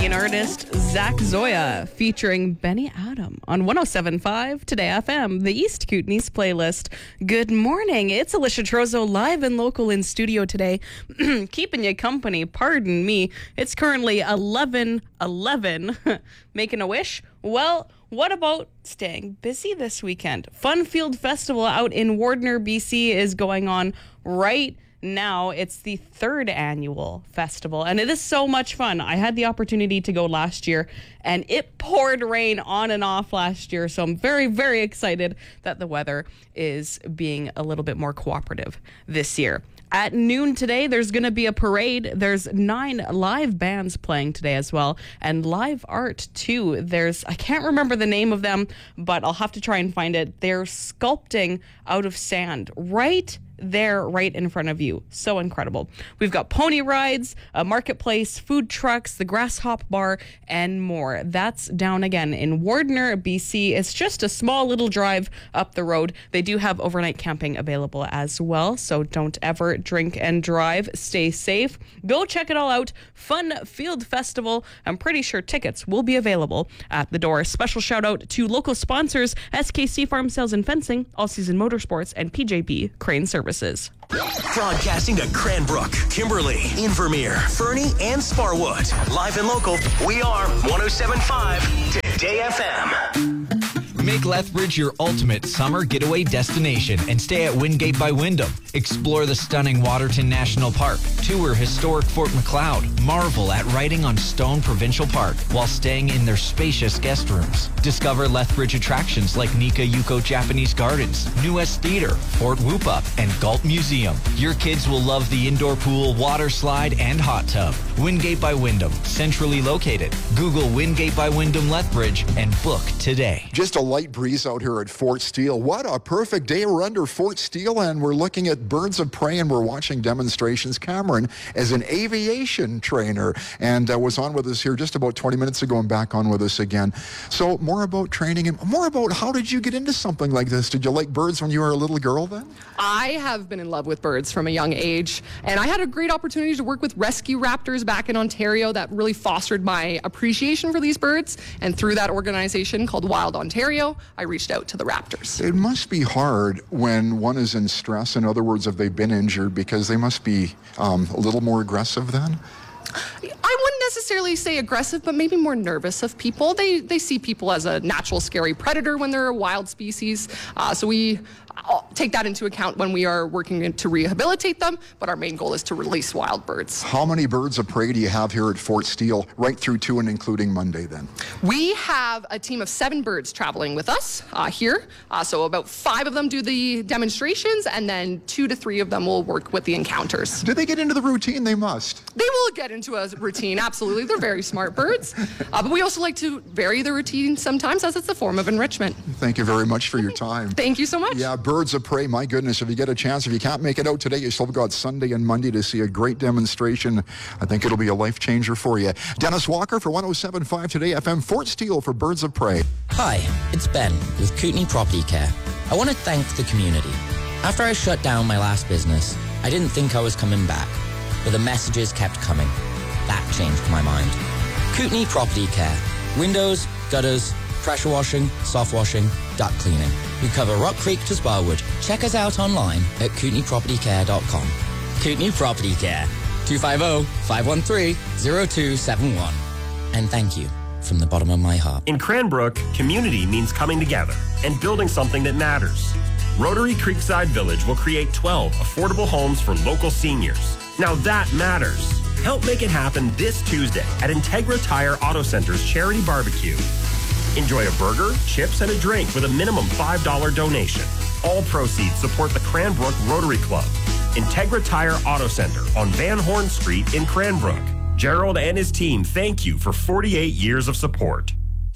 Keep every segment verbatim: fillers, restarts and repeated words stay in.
Canadian artist Zach Zoya featuring Benny Adam on one oh seven point five Today F M, the East Kootenays playlist. Good morning. It's Alicia Trozo live and local in studio today, keeping you company. Pardon me. It's currently eleven eleven. Making a wish? Well, what about staying busy this weekend? Funfield Festival out in Wardner, B C is going on right now. It's the third annual festival, and it is so much fun. I had the opportunity to go last year, and it poured rain on and off last year, so I'm very, very excited that the weather is being a little bit more cooperative this year. At noon today, there's going to be a parade. There's nine live bands playing today as well, and live art too. There's, I can't remember the name of them, but I'll have to try and find it. They're sculpting out of sand right there, right in front of you. So incredible. We've got pony rides, a marketplace, food trucks, the Grasshop Bar, and more. That's down again in Wardner, B C. It's just a small little drive up the road. They do have overnight camping available as well, so don't ever drink and drive. Stay safe. Go check it all out. Funfield Festival. I'm pretty sure tickets will be available at the door. Special shout out to local sponsors, S K C Farm Sales and Fencing, All Season Motorsports, and P J B Crane Services. Broadcasting to Cranbrook, Kimberley, Invermere, Fernie, and Sparwood. Live and local, we are one oh seven point five Today F M. Make Lethbridge your ultimate summer getaway destination and stay at Wingate by Wyndham. Explore the stunning Waterton National Park, tour historic Fort Macleod, marvel at riding on Stone Provincial Park while staying in their spacious guest rooms. Discover Lethbridge attractions like Nika Yuko Japanese Gardens, New West Theatre, Fort Whoop-Up, and Galt Museum. Your kids will love the indoor pool, water slide, and hot tub. Wingate by Wyndham, centrally located. Google Wingate by Wyndham Lethbridge and book today. Just a light breeze out here at Fort Steele. What a perfect day. We're under Fort Steele and we're looking at birds of prey and we're watching demonstrations. Cameron is an aviation trainer and uh, was on with us here just about twenty minutes ago and back on with us again. So more about training and more about how did you get into something like this? Did you like birds when you were a little girl then? I have been in love with birds from a young age, and I had a great opportunity to work with rescue raptors back in Ontario that really fostered my appreciation for these birds, and through that organization called Wild Ontario, I reached out to the raptors. It must be hard when one is in stress. In other words, if they've been injured, because they must be um, a little more aggressive then? I wouldn't necessarily say aggressive, but maybe more nervous of people. They they see people as a natural scary predator when they're a wild species. Uh, so we take that into account when we are working to rehabilitate them, but our main goal is to release wild birds. How many birds of prey do you have here at Fort Steele, right through to and including Monday then? We have a team of seven birds traveling with us uh, here. Uh, so about five of them do the demonstrations, and then two to three of them will work with the encounters. Do they get into the routine? They must. They will get into a routine, absolutely. They're very smart birds. Uh, but we also like to vary the routine sometimes, as it's a form of enrichment. Thank you very much for your time. Thank you so much. Yeah, birds of prey, my goodness, if you get a chance, if you can't make it out today, you still got Sunday and Monday to see a great demonstration. I think it'll be a life changer for you. Dennis Walker for one oh seven point five Today F M, Fort Steele for Birds of Prey. Hi, it's Ben with Kootenay Property Care. I want to thank the community. After I shut down my last business, I didn't think I was coming back, but the messages kept coming. That changed my mind. Kootenay Property Care. Windows, gutters, pressure washing, soft washing, duct cleaning. We cover Rock Creek to Sparwood. Check us out online at kootenay property care dot com. Kootenay Property Care. two five zero, five one three, zero two seven one. And thank you from the bottom of my heart. In Cranbrook, community means coming together and building something that matters. Rotary Creekside Village will create twelve affordable homes for local seniors. Now that matters. Help make it happen this Tuesday at Integra Tire Auto Center's Charity Barbecue. Enjoy a burger, chips, and a drink with a minimum five dollars donation. All proceeds support the Cranbrook Rotary Club. Integra Tire Auto Center on Van Horn Street in Cranbrook. Gerald and his team thank you for forty-eight years of support.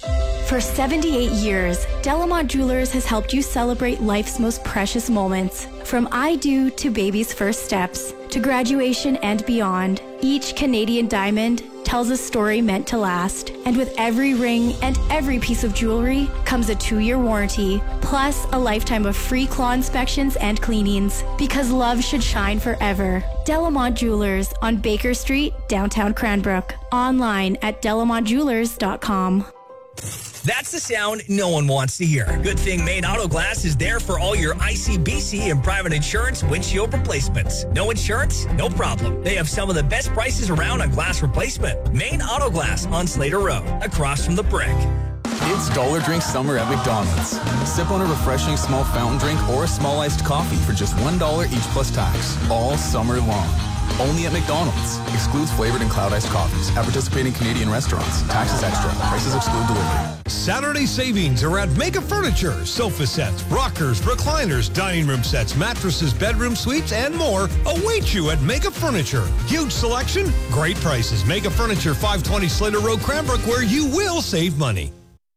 For seventy-eight years, Delamont Jewelers has helped you celebrate life's most precious moments. From I Do to baby's first steps, to graduation and beyond, each Canadian diamond tells a story meant to last. And with every ring and every piece of jewelry comes a two-year warranty, plus a lifetime of free claw inspections and cleanings. Because love should shine forever. Delamont Jewelers on Baker Street, downtown Cranbrook. Online at delamont jewelers dot com. That's the sound no one wants to hear. Good thing Maine Auto Glass is there for all your I C B C and private insurance windshield replacements. No insurance? No problem. They have some of the best prices around on glass replacement. Maine Auto Glass on Slater Road, across from the Brick. It's Dollar Drink Summer at McDonald's. Sip on a refreshing small fountain drink or a small iced coffee for just one dollar each plus tax, all summer long. Only at McDonald's. Excludes flavored and cloud iced coffees. At participating Canadian restaurants. Taxes extra. Prices exclude delivery. Saturday savings are at Mega Furniture. Sofa sets, rockers, recliners, dining room sets, mattresses, bedroom suites, and more await you at Mega Furniture. Huge selection, great prices. Mega Furniture, five twenty Slater Road, Cranbrook, where you will save money.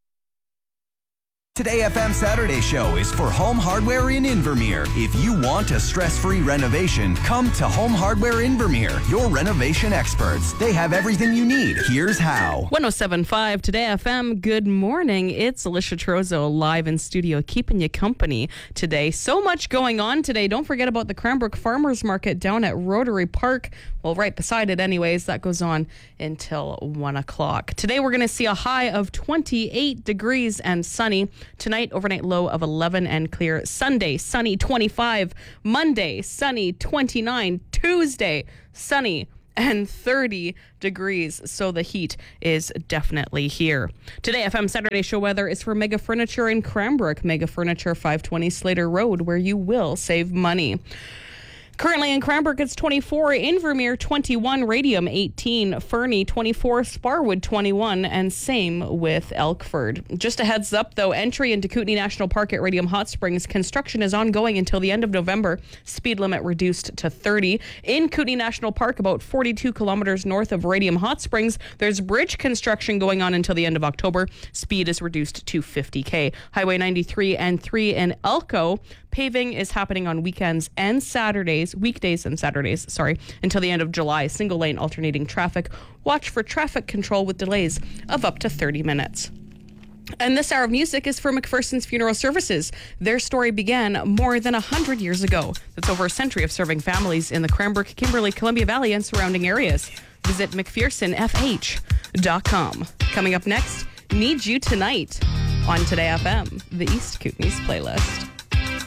Today F M Saturday Show is for Home Hardware in Invermere. If you want a stress-free renovation, come to Home Hardware Invermere, your renovation experts. They have everything you need. Here's how. one oh seven point five Today F M. Good morning. It's Alicia Trozo live in studio, keeping you company today. So much going on today. Don't forget about the Cranbrook Farmers Market down at Rotary Park. Well, right beside it anyways. That goes on until one o'clock. Today we're going to see a high of twenty-eight degrees and sunny. Tonight, overnight low of eleven and clear. Sunday, sunny twenty-five. Monday, sunny twenty-nine. Tuesday, sunny and thirty degrees. So the heat is definitely here. Today, F M Saturday Show weather is for Mega Furniture in Cranbrook. Mega Furniture, five twenty Slater Road, where you will save money. Currently in Cranbrook, it's twenty-four, Invermere twenty-one, Radium eighteen, Fernie twenty-four, Sparwood twenty-one, and same with Elkford. Just a heads up, though, entry into Kootenay National Park at Radium Hot Springs. Construction is ongoing until the end of November. Speed limit reduced to thirty. In Kootenay National Park, about forty-two kilometers north of Radium Hot Springs, there's bridge construction going on until the end of October. Speed is reduced to fifty K. Highway ninety-three and three in Elko. Paving is happening on weekends and Saturdays, weekdays and Saturdays, sorry, until the end of July. Single lane alternating traffic. Watch for traffic control with delays of up to thirty minutes. And this hour of music is for McPherson's Funeral Services. Their story began more than one hundred years ago. That's over a century of serving families in the Cranbrook, Kimberley, Columbia Valley, and surrounding areas. Visit mcpherson f h dot com. Coming up next, Need You Tonight on Today F M, the East Kootenays playlist.